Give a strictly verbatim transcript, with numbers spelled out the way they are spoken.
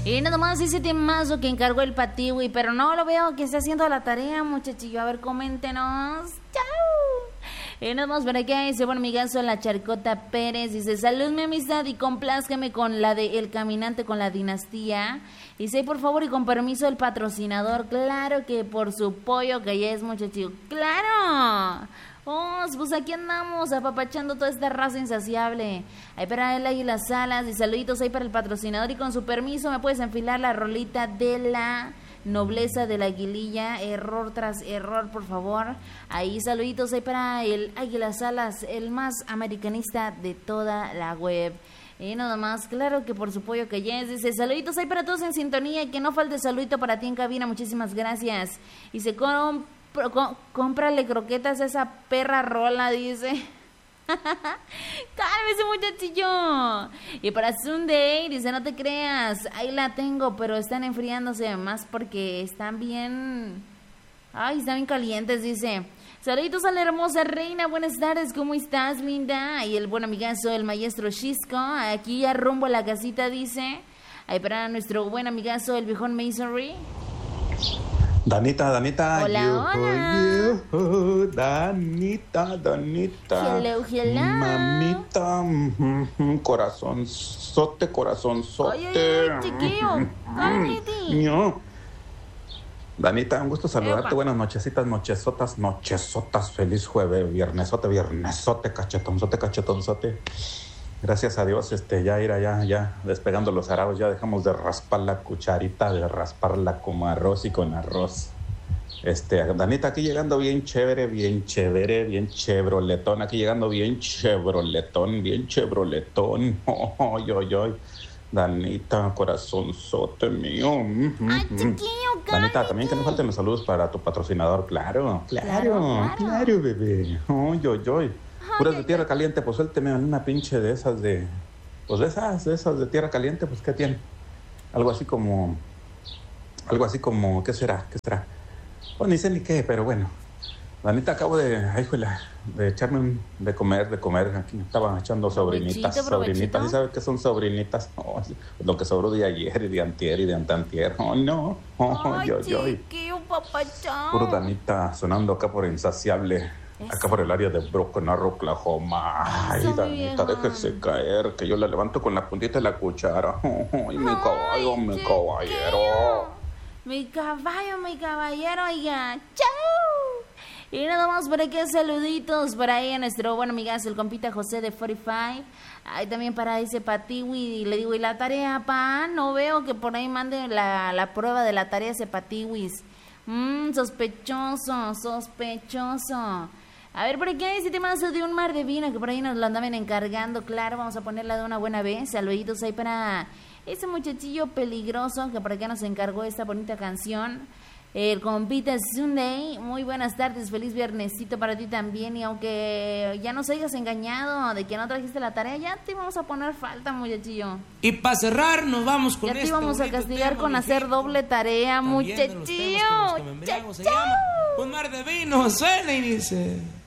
Y nada más ese temazo que encargó el Patiwi, pero no lo veo que esté haciendo la tarea, muchachillo. A ver, coméntenos. ¡Chao! Y nada más por acá dice, bueno, mi gaso la Charcota Pérez, dice, salud mi amistad y complázcame con la de El Caminante con la Dinastía. Dice, por favor y con permiso del patrocinador, claro que por su pollo que ya es, muchachillo. ¡Claro! Oh, pues aquí andamos apapachando toda esta raza insaciable. Ahí para el Águila Salas y saluditos ahí para el patrocinador. Y con su permiso me puedes enfilar la rolita de la nobleza de la aguililla. Error tras error, por favor. Ahí saluditos ahí para el Águila Salas, el más americanista de toda la web. Y nada más, claro que por su pollo que ya es. Dice, saluditos ahí para todos en sintonía. Y que no falte saludito para ti en cabina. Muchísimas gracias. Y se con Pro, cómprale croquetas a esa perra rola, dice. Cálmese, muchachillo. Y para Sunday, dice, no te creas, ahí la tengo, pero están enfriándose más porque están bien... Ay, están bien calientes, dice. Saluditos a la hermosa reina, buenas tardes, ¿cómo estás, linda? Y el buen amigazo, el maestro Chisco, aquí ya rumbo a la casita, dice. Ahí para nuestro buen amigazo, el viejón Masonry. Danita, Danita. Hola, you, hola. You, Danita, Danita. Hello, hello. Mamita, mm, mm, corazonzote, corazonzote. Oye, oye, chiquillo, cálmate. No. Danita, un gusto saludarte. Epa. Buenas nochecitas, nochesotas, nochesotas. Feliz jueves, viernesote, viernesote, cachetonzote, cachetonzote. Gracias a Dios, este, ya ir allá, ya despegando los arabos, ya dejamos de raspar la cucharita, de rasparla como arroz y con arroz. Este, Danita, aquí llegando bien chévere, bien chévere, bien chevroletón, aquí llegando bien chevroletón, bien chevroletón. Oh, oh, yo, yo. Danita, corazonzote mío. Ay, chiquillo, cálmate. Danita, también que no falten los saludos para tu patrocinador, claro, claro, Claro, claro. claro, bebé. Oh, yo, yo. Puras de tierra caliente, pues suélteme una pinche de esas de... Pues de esas, de esas de tierra caliente, pues ¿qué tiene? Algo así como... Algo así como... ¿Qué será? ¿Qué será? Pues ni sé ni qué, pero bueno. Danita, acabo de... Ay, juela, de echarme un... De comer, de comer. Aquí me estaban echando sobrinitas. Provechito, provechito. Sobrinitas. ¿Sí sabes qué son sobrinitas? Oh, lo que sobró de ayer y de antier y de antantier. Oh, no. Oh, Ay, yo, yo. chiquillo, papachón. Puro Danita sonando acá por Insaciable. Eso. Acá por el área de Broken Arrow, Oklahoma. Ay, Eso, Danita, vieja. déjese caer, que yo la levanto con la puntita de la cuchara. Ay, mi caballo, mi chiquillo. caballero. Mi caballo, mi caballero, oiga. ¡Chao! Y nada más por aquí, saluditos por ahí a nuestro buen amigazo, el compita José de cuarenta y cinco. Ahí también para ese Patiwi. Y le digo, ¿y la tarea, pa? No veo que por ahí mande la, la prueba de la tarea ese Patiwis. Mmm, sospechoso, sospechoso. A ver, por aquí hay ese temazo de Un Mar de Vino que por ahí nos lo andaban encargando. Claro, vamos a ponerla de una buena vez. Saluditos ahí para ese muchachillo peligroso que por acá nos encargó esta bonita canción. El compita Sunday. Muy buenas tardes, feliz viernesito para ti también. Y aunque ya nos hayas engañado de que no trajiste la tarea, ya te vamos a poner falta, muchachillo. Y para cerrar, nos vamos con Ya te este íbamos a bonito castigar tema, con hacer viejito. doble tarea, También de los temas con los muchachillo. que me embriago, se Chao. llama Un Mar de Vino. Suena y dice...